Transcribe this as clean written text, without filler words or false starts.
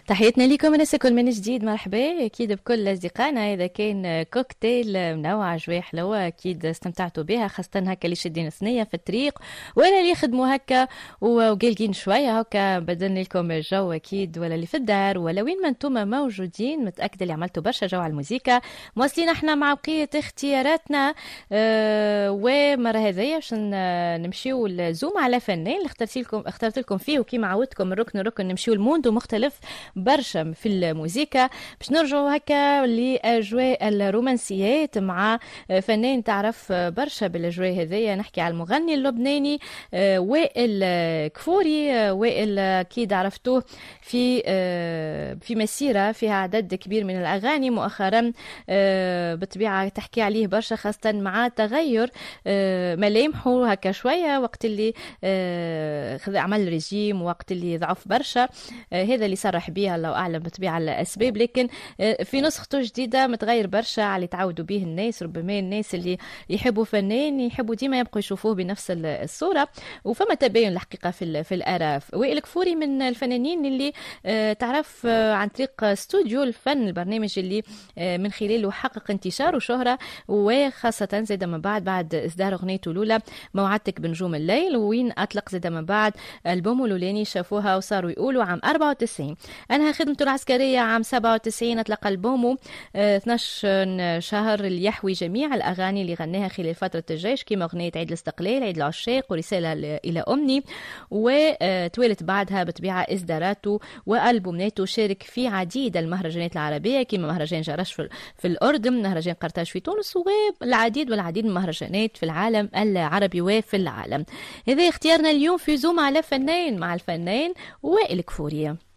تحياتنا لكم الناس الكل من جديد. مرحبا اكيد بكل اصدقائنا. اذا كان كوكتيل منوع جواي حلوه اكيد استمتعتوا بها، خاصه هكا اللي شادين ثنيه في الطريق ولا اللي يخدموا هكا وقلقين شويه هكا بدلنا لكم الجو اكيد، ولا اللي في الدار ولا وين ما انتم موجودين. متاكده اللي عملتوا برشا جو على الموسيقى. مواصلين احنا مع بقيه اختياراتنا. ومره هذيا باش نمشيو الزوم على فنان اللي اخترت لكم فيه، وكيما عودتكم من ركن نمشيو الموندو مختلف برشا في الموسيقى، باش نرجعوا هكا لاجواء الرومانسيات مع فنان تعرف برشا بالاجواء هذيا. نحكي على المغني اللبناني وائل كفوري. وائل اكيد عرفتوه في مسيره فيها عدد كبير من الاغاني مؤخرا، بطبيعه تحكي عليه برشا، خاصه مع تغير ملامحه هكا شويه وقت اللي عمل ريجيم، وقت اللي ضعف برشا. هذا اللي صرح بها الله اعلم بطبيعه الاسباب، لكن في نسخته جديده متغير برشا على تعودوا به الناس. ربما الناس اللي يحبوا فنان يحبوا ديما يبقوا يشوفوه بنفس الصوره، وفما تباين الحقيقه في الاراء. وائل كفوري من الفنانين اللي تعرف عن طريق استوديو الفن، البرنامج اللي من خلاله حقق انتشار وشهره، وخاصه زاد من بعد اصدار اغنيته الاولى موعدتك بنجوم الليل، وين اطلق زاد من بعد البوم الاولاني شافوها وصاروا يقولوا عام 94. أنهى خدمته العسكرية عام 97، أطلق ألبومه 12 شهر اللي يحوي جميع الأغاني اللي غناها خلال فترة الجيش، كما أغنية عيد الاستقلال، عيد العشاق، ورسالة إلى أمني. وتوالت بعدها بطبيعة إصداراته وألبوماته. شارك في عديد المهرجانات العربية كما مهرجان جرش في الأردن، مهرجان قرطاج في تونس، والعديد من المهرجانات في العالم العربي وفي العالم. هذا اختيارنا اليوم في زوم على فنان مع الفنان وائل كفوري.